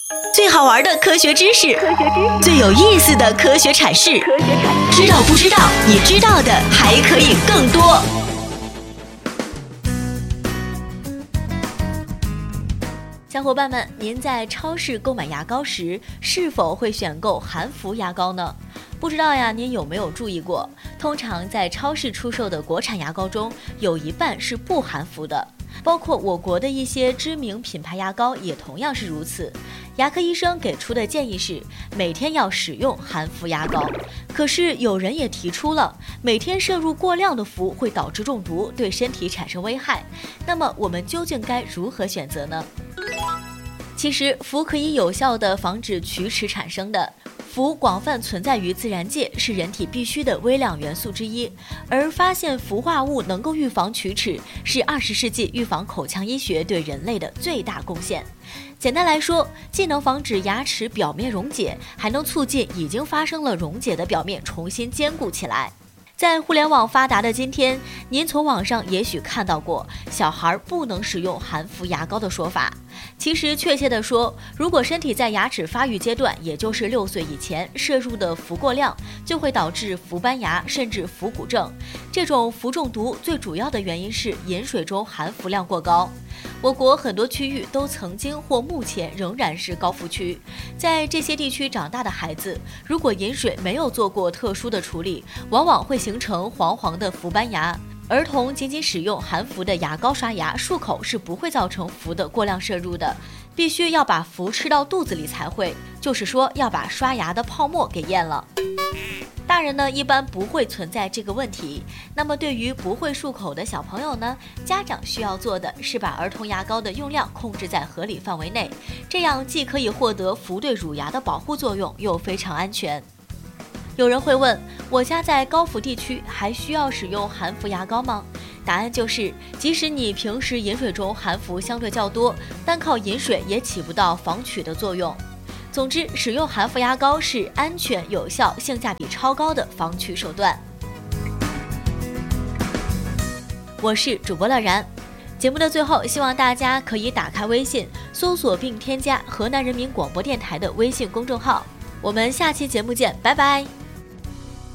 最好玩的科学知识，最有意思的科学阐释，知道不知道？你知道的还可以更多。小伙伴们，您在超市购买牙膏时，是否会选购含氟牙膏呢？不知道呀，您有没有注意过？通常在超市出售的国产牙膏中，有一半是不含氟的。包括我国的一些知名品牌牙膏也同样是如此。牙科医生给出的建议是每天要使用含氟牙膏。可是有人也提出了，每天摄入过量的氟会导致中毒，对身体产生危害。那么我们究竟该如何选择呢？其实氟可以有效地防止龋齿产生的。氟广泛存在于自然界，是人体必需的微量元素之一。而发现氟化物能够预防龋齿，是20世纪预防口腔医学对人类的最大贡献。简单来说，既能防止牙齿表面溶解，还能促进已经发生了溶解的表面重新坚固起来。在互联网发达的今天，您从网上也许看到过小孩不能使用含氟牙膏的说法。其实确切地说，如果身体在牙齿发育阶段，也就是6岁以前摄入的氟过量，就会导致氟斑牙甚至氟骨症。这种氟中毒最主要的原因是饮水中含氟量过高。我国很多区域都曾经或目前仍然是高氟区，在这些地区长大的孩子，如果饮水没有做过特殊的处理，往往会形成黄黄的氟斑牙。儿童仅仅使用含氟的牙膏刷牙漱口是不会造成氟的过量摄入的，必须要把氟吃到肚子里才会，就是说要把刷牙的泡沫给咽了。大人呢一般不会存在这个问题，那么对于不会漱口的小朋友呢，家长需要做的是把儿童牙膏的用量控制在合理范围内，这样既可以获得氟对乳牙的保护作用，又非常安全。有人会问，我家在高氟地区还需要使用含氟牙膏吗？答案就是，即使你平时饮水中含氟相对较多，单靠饮水也起不到防龋的作用。总之，使用含氟牙膏是安全有效、性价比超高的防龋手段。我是主播乐然。节目的最后，希望大家可以打开微信，搜索并添加河南人民广播电台的微信公众号。我们下期节目见，拜拜。